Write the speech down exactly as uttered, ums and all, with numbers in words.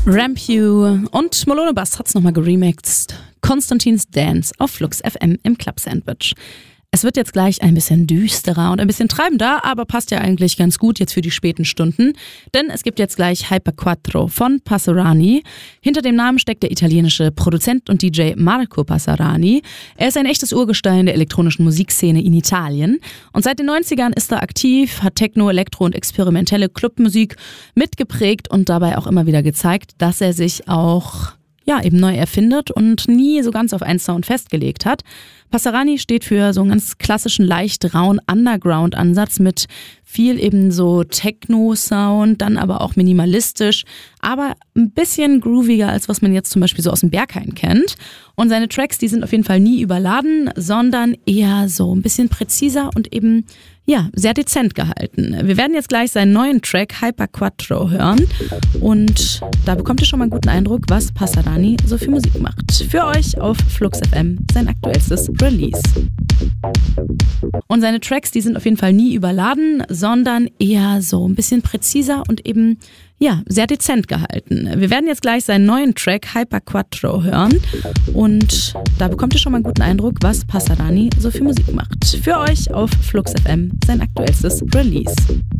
Rampew und Malone Bass hat's nochmal geremixed. Konstantins Dance auf Flux F M im Club Sandwich. Es wird jetzt gleich ein bisschen düsterer und ein bisschen treibender, aber passt ja eigentlich ganz gut jetzt für die späten Stunden, denn es gibt jetzt gleich Hyper Quattro von Passarani. Hinter dem Namen steckt der italienische Produzent und D J Marco Passarani. Er ist ein echtes Urgestein der elektronischen Musikszene in Italien und seit den neunzigern ist er aktiv, hat Techno, Elektro und experimentelle Clubmusik mitgeprägt und dabei auch immer wieder gezeigt, dass er sich auch ja, eben neu erfindet und nie so ganz auf einen Sound festgelegt hat. Passarani steht für so einen ganz klassischen, leicht rauen Underground-Ansatz mit viel eben so Techno-Sound, dann aber auch minimalistisch, aber ein bisschen grooviger, als was man jetzt zum Beispiel so aus dem Berghain kennt. Und seine Tracks, die sind auf jeden Fall nie überladen, sondern eher so ein bisschen präziser und eben ja, sehr dezent gehalten. Wir werden jetzt gleich seinen neuen Track Hyper Quattro hören und da bekommt ihr schon mal einen guten Eindruck, was Passarani so für Musik macht. Für euch auf Flux F M sein aktuellstes Release. Und seine Tracks, die sind auf jeden Fall nie überladen, sondern eher so ein bisschen präziser und eben ja, sehr dezent gehalten. Wir werden jetzt gleich seinen neuen Track Hyper Quattro hören und da bekommt ihr schon mal einen guten Eindruck, was Passarani so für Musik macht. Für euch auf Flux F M sein aktuellstes Release.